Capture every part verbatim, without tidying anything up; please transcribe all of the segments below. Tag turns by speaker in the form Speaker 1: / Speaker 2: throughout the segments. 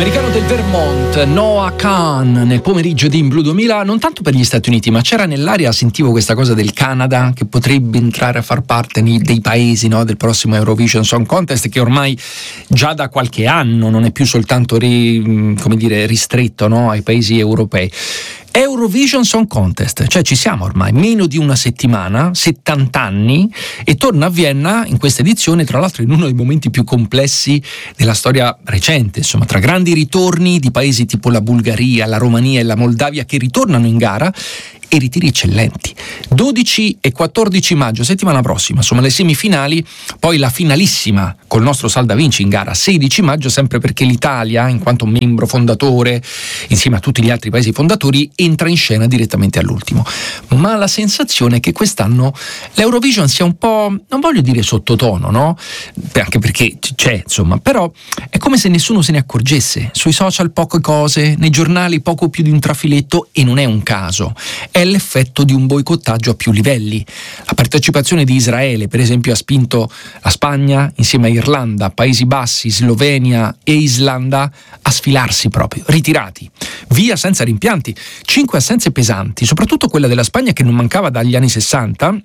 Speaker 1: L'americano del Vermont, Noah Kahan, nel pomeriggio di In Blue duemila, non tanto per gli Stati Uniti, ma c'era nell'aria, sentivo questa cosa del Canada che potrebbe entrare a far parte dei paesi, no, del prossimo Eurovision Song Contest, che ormai già da qualche anno non è più soltanto ri, come dire, ristretto, no, ai paesi europei. Eurovision Song Contest, cioè ci siamo ormai, meno di una settimana, settanta anni, e torna a Vienna in questa edizione, tra l'altro in uno dei momenti più complessi della storia recente, insomma, tra grandi ritorni di paesi tipo la Bulgaria, la Romania e la Moldavia che ritornano in gara e ritiri eccellenti. dodici e quattordici maggio, settimana prossima, insomma le semifinali, poi la finalissima col nostro Salda Vinci in gara sedici maggio, sempre perché l'Italia, in quanto membro fondatore, insieme a tutti gli altri paesi fondatori, entra in scena direttamente all'ultimo. Ma la sensazione è che quest'anno l'Eurovision sia un po', non voglio dire sottotono, no? Anche perché c'è, insomma, però è come se nessuno se ne accorgesse. Sui social poche cose, nei giornali poco più di un trafiletto, e non è un caso. È l'effetto di un boicottaggio a più livelli. La partecipazione di Israele, per esempio, ha spinto la Spagna, insieme a Irlanda, Paesi Bassi, Slovenia e Islanda, a sfilarsi proprio, ritirati, via senza rimpianti. Cinque assenze pesanti, soprattutto quella della Spagna che non mancava dagli anni sessanta,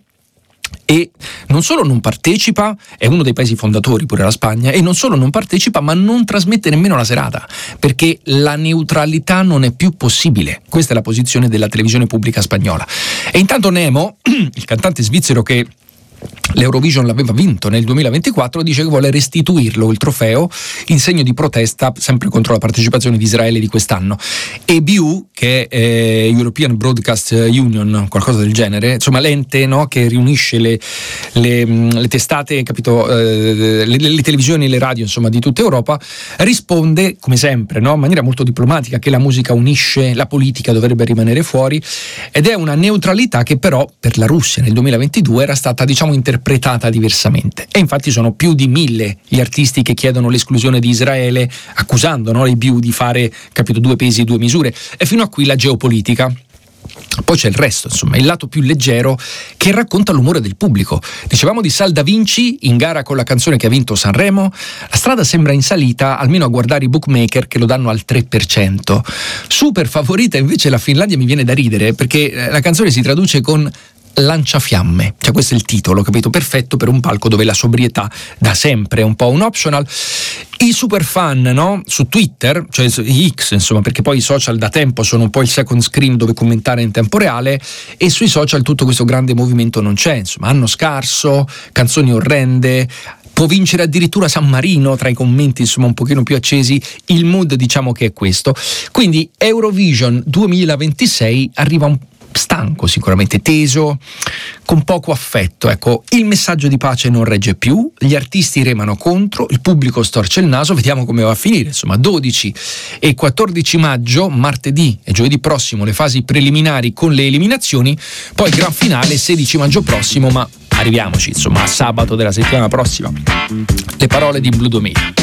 Speaker 1: e non solo non partecipa, è uno dei paesi fondatori pure la Spagna, e non solo non partecipa ma non trasmette nemmeno la serata, perché la neutralità non è più possibile. Questa è la posizione della televisione pubblica spagnola. E intanto Nemo, il cantante svizzero che l'Eurovision l'aveva vinto nel duemilaventiquattro, dice che vuole restituirlo il trofeo in segno di protesta sempre contro la partecipazione di Israele di quest'anno. E B U, che è eh, European Broadcast Union, qualcosa del genere, insomma l'ente, no, che riunisce le, le, le testate, capito, eh, le, le televisioni e le radio, insomma, di tutta Europa, risponde come sempre, no, in maniera molto diplomatica, che la musica unisce, la politica dovrebbe rimanere fuori, ed è una neutralità che però per la Russia nel duemilaventidue era stata, diciamo, interpretata diversamente. E infatti sono più di mille gli artisti che chiedono l'esclusione di Israele, accusando, no, i B U di fare, capito, due pesi e due misure. E fino a qui la geopolitica. Poi c'è il resto, insomma, il lato più leggero che racconta l'umore del pubblico. Dicevamo di Salda Vinci in gara con la canzone che ha vinto Sanremo. La strada sembra in salita, almeno a guardare i bookmaker che lo danno al tre per cento. Super favorita invece la Finlandia, mi viene da ridere, perché la canzone si traduce con lanciafiamme, cioè questo è il titolo, capito? Perfetto per un palco dove la sobrietà da sempre è un po' un optional. I super fan, no? Su Twitter, cioè X, insomma, perché poi i social da tempo sono un po' il second screen dove commentare in tempo reale, e sui social tutto questo grande movimento non c'è, insomma, anno scarso, canzoni orrende, può vincere addirittura San Marino tra i commenti, insomma, un pochino più accesi. Il mood, diciamo, che è questo. Quindi Eurovision duemilaventisei arriva un stanco, sicuramente teso, con poco affetto. Ecco, il messaggio di pace non regge più, gli artisti remano contro, il pubblico storce il naso, vediamo come va a finire. Insomma, dodici e quattordici maggio, martedì e giovedì prossimo, le fasi preliminari con le eliminazioni, poi gran finale sedici maggio prossimo, ma arriviamoci, insomma, a sabato della settimana prossima. Le parole di Blue duemila.